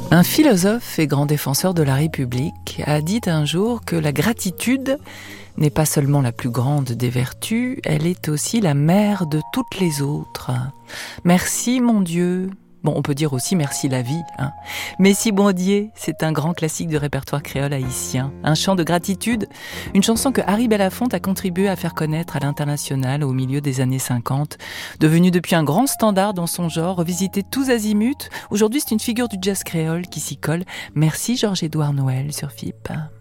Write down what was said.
Un philosophe et grand défenseur de la République a dit un jour que la gratitude n'est pas seulement la plus grande des vertus, elle est aussi la mère de toutes les autres. Merci mon Dieu. Bon, on peut dire aussi merci la vie. Messi Bondier, c'est un grand classique du répertoire créole haïtien. Un chant de gratitude, une chanson que Harry Belafonte a contribué à faire connaître à l'international au milieu des années 50. Devenue depuis un grand standard dans son genre, revisité tous azimuts. Aujourd'hui, c'est une figure du jazz créole qui s'y colle. Merci Georges-Édouard Noël sur FIP.